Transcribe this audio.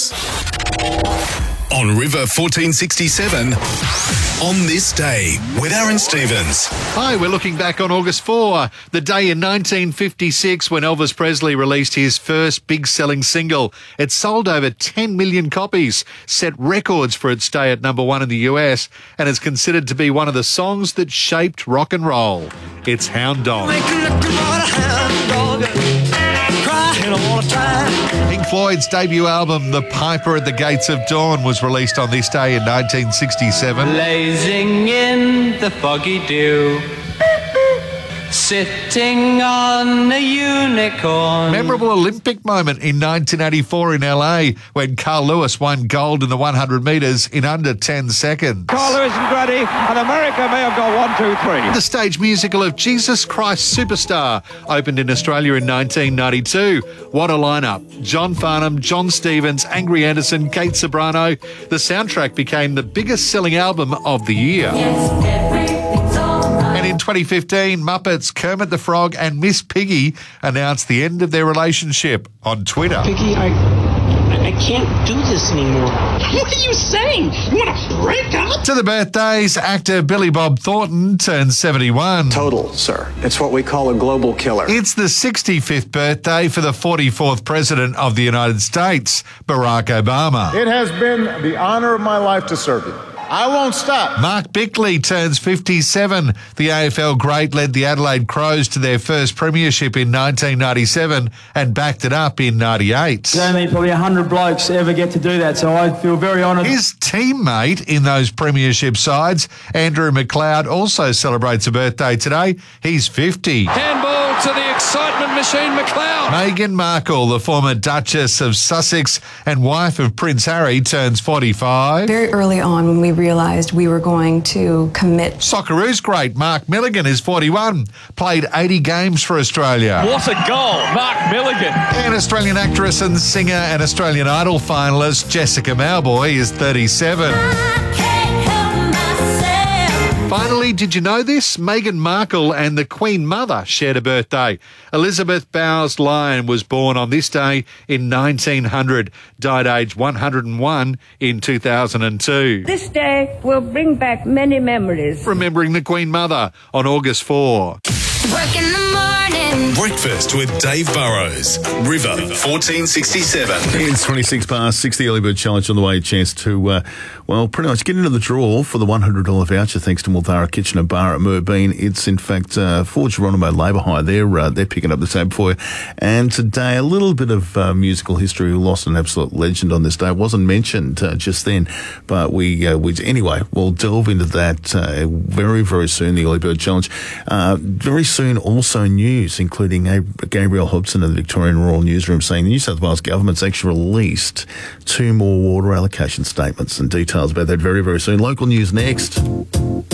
News. On River 1467, on this day with Aaron Stevens. Hi, we're looking back on August 4, the day in 1956 when Elvis Presley released his first big-selling single. It sold over 10 million copies, set records for its day at number 1 in the US, and is considered to be one of the songs that shaped rock and roll. It's Hound Dog. Pink Floyd's debut album, The Piper at the Gates of Dawn, was released on this day in 1967. Blazing in the foggy dew, sitting on a unicorn. Memorable Olympic moment in 1984 in LA when Carl Lewis won gold in the 100 metres in under 10 seconds. Carl Lewis is ready, and America may have got 1, 2, 3. The stage musical of Jesus Christ Superstar opened in Australia in 1992. What a lineup. John Farnham, John Stevens, Angry Anderson, Kate Sobrano. The soundtrack became the biggest selling album of the year. And in 2015, Muppets, Kermit the Frog and Miss Piggy announced the end of their relationship on Twitter. Piggy, I can't do this anymore. What are you saying? You want to break up? To the birthdays, actor Billy Bob Thornton turned 71. Total, sir. It's what we call a global killer. It's the 65th birthday for the 44th President of the United States, Barack Obama. It has been the honor of my life to serve you. I won't stop. Mark Bickley turns 57. The AFL great led the Adelaide Crows to their first premiership in 1997 and backed it up in 98. Only probably 100 blokes ever get to do that, so I feel very honoured. His teammate in those premiership sides, Andrew McLeod, also celebrates a birthday today. He's 50. Handball to the excitement machine, McLeod. Meghan Markle, the former Duchess of Sussex and wife of Prince Harry, turns 45. Very early on when we realised we were going to commit. Socceroos great Mark Milligan is 41, played 80 games for Australia. What a goal, Mark Milligan. And Australian actress and singer and Australian Idol finalist Jessica Mauboy is 37. Finally, did you know this? Meghan Markle and the Queen Mother shared a birthday. Elizabeth Bowes-Lyon was born on this day in 1900, died aged 101 in 2002. This day will bring back many memories. Remembering the Queen Mother on August 4. Work in the morning. Breakfast with Dave Burrows. River 1467. It's 26 past 6, the Early Bird Challenge on the way. A chance to, pretty much get into the draw for the $100 voucher thanks to Multhara Kitchen and Bar at Moorbeen. It's, in fact, for Geronimo Labour Hire. They're picking up the tab for you. And today, a little bit of musical history. We lost an absolute legend on this day. It wasn't mentioned just then, but anyway, we'll delve into that very, very soon, the Early Bird Challenge. Very soon, also news, including Gabrielle Hobson of the Victorian Royal Newsroom saying the New South Wales government's actually released 2 more water allocation statements, and details about that very, very soon. Local news next.